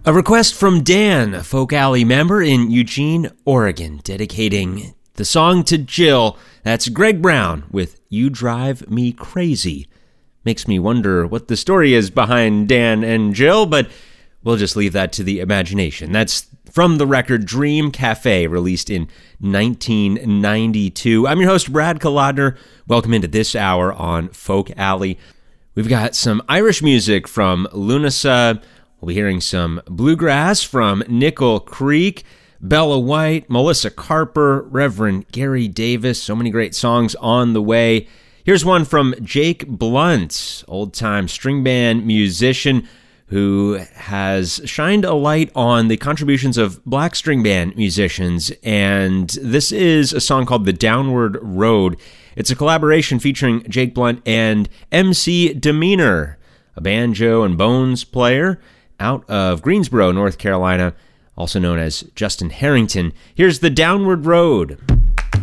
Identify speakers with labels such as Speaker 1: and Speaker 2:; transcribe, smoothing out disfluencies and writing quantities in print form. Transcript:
Speaker 1: A request from Dan, a Folk Alley member in Eugene, Oregon, dedicating the song to Jill. That's Greg Brown with You Drive Me Crazy. Makes me wonder what the story is behind Dan and Jill, but we'll just leave that to the imagination. That's from the record Dream Cafe, released in 1992. I'm your host, Brad Kolodner. Welcome into this hour on Folk Alley. We've got some Irish music from Lunasa. We'll be hearing some bluegrass from Nickel Creek, Bella White, Melissa Carper, Reverend Gary Davis. So many great songs on the way. Here's one from Jake Blunt, old-time string band musician who has shined a light on the contributions of black string band musicians. And this is a song called The Downward Road. It's a collaboration featuring Jake Blunt and MC Demeanor, a banjo and bones player out of Greensboro, North Carolina, also known as Justin Harrington. Here's The Downward Road.